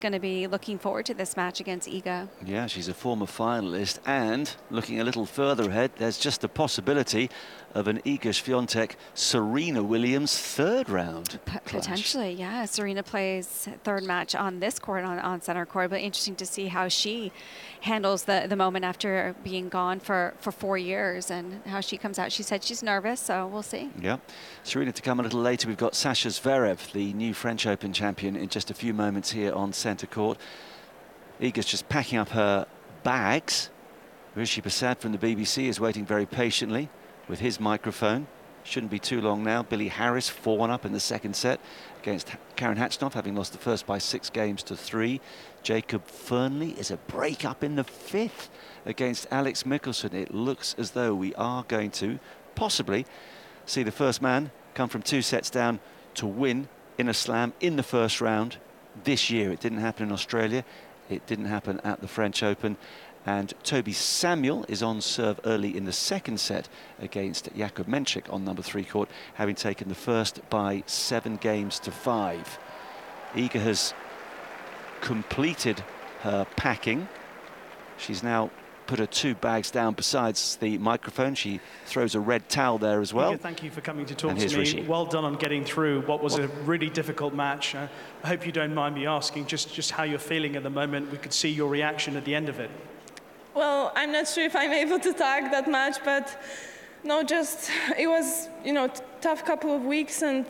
going to be looking forward to this match against Iga. Yeah, she's a former finalist, and looking a little further ahead, there's just a possibility of an Iga Swiatek Serena Williams third round Potentially, yeah. Serena plays third match on this court, on center court, but interesting to see how she handles the moment after being gone for 4 years and how she comes out. She said she's nervous, so we'll see. Yeah. Serena to come a little later. We've got Sasha Zverev, the new French Open champion, in just a few moments here on centre court. Iga's just packing up her bags. Rishi Prasad from the BBC is waiting very patiently with his microphone. Shouldn't be too long now. Billie Harris 4-1 up in the second set against Karen Khachanov, having lost the first by 6 games to 3. Jacob Fernley is a break up in the fifth against Alex Michelsen. It looks as though we are going to possibly see the first man come from 2 sets down to win in a slam in the first round this year. It didn't happen in Australia. It didn't happen at the French Open. And Toby Samuel is on serve early in the second set against Jakub Menchik on number 3 court, having taken the first by 7 games to 5. Iga has completed her packing. She's now put her 2 bags down besides the microphone. She throws a red towel there as well. Iga, thank you for coming to talk to me. Rishi. Well done on getting through what was a really difficult match. I hope you don't mind me asking just how you're feeling at the moment. We could see your reaction at the end of it. Well, I'm not sure if I'm able to talk that much, but no, just it was, tough couple of weeks and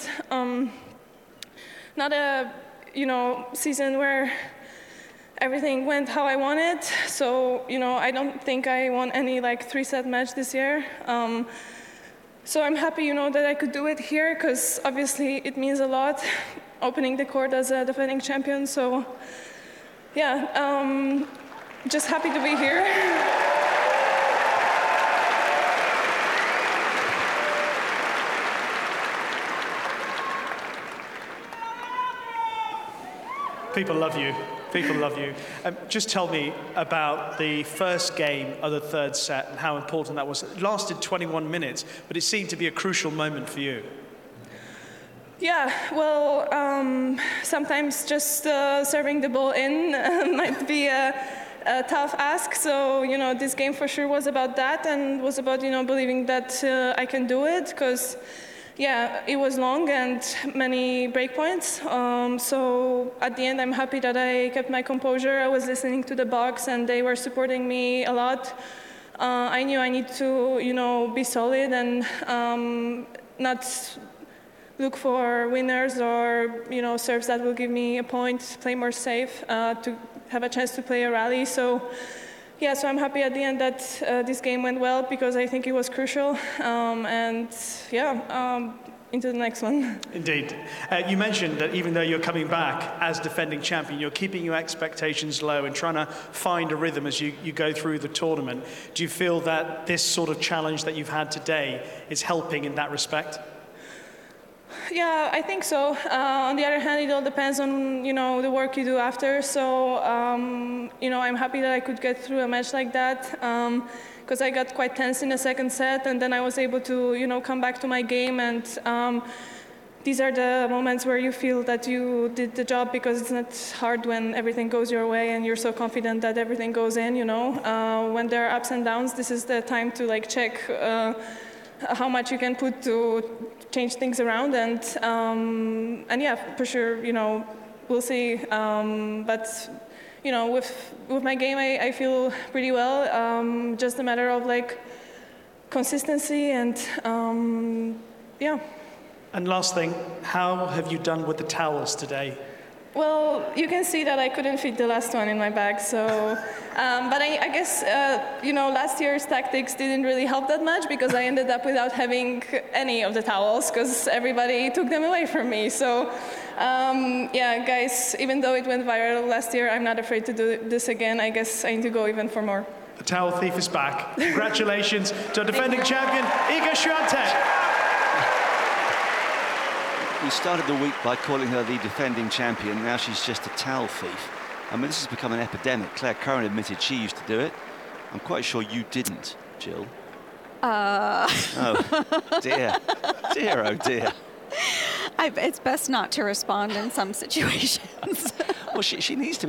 not a, season where everything went how I wanted. So, I don't think I won any 3-set match this year. So I'm happy, that I could do it here because obviously it means a lot opening the court as a defending champion. So, yeah. Just happy to be here. People love you. People love you. Just tell me about the first game of the third set and how important that was. It lasted 21 minutes, but it seemed to be a crucial moment for you. Yeah, well, sometimes just serving the ball in might be a tough ask. So, this game for sure was about that and was about, believing that I can do it because, yeah, it was long and many break points. So at the end, I'm happy that I kept my composure. I was listening to the box and they were supporting me a lot. I knew I need to, be solid and not look for winners or, serves that will give me a point, play more safe to have a chance to play a rally. So, yeah, so I'm happy at the end that this game went well because I think it was crucial. And, yeah, into the next one. Indeed. You mentioned that even though you're coming back as defending champion, you're keeping your expectations low and trying to find a rhythm as you go through the tournament. Do you feel that this sort of challenge that you've had today is helping in that respect? Yeah, I think so. On the other hand, it all depends on, the work you do after. So, I'm happy that I could get through a match like that because I got quite tense in the second set and then I was able to, come back to my game. And these are the moments where you feel that you did the job because it's not hard when everything goes your way and you're so confident that everything goes in, When there are ups and downs, this is the time to, check how much you can put to change things around and yeah, for sure, we'll see. But with my game, I feel pretty well. Just a matter of consistency and yeah. And last thing, how have you done with the towels today? Well, you can see that I couldn't fit the last one in my bag, so... but I guess, last year's tactics didn't really help that much because I ended up without having any of the towels because everybody took them away from me. So, yeah, guys, even though it went viral last year, I'm not afraid to do this again. I guess I need to go even for more. The towel thief is back. Congratulations to defending champion, Iga Swiatek. We started the week by calling her the defending champion. Now she's just a towel thief. I mean, this has become an epidemic. Claire Curran admitted she used to do it. I'm quite sure you didn't, Jill. Oh, dear. Dear, oh, dear. It's best not to respond in some situations. Well, she needs to be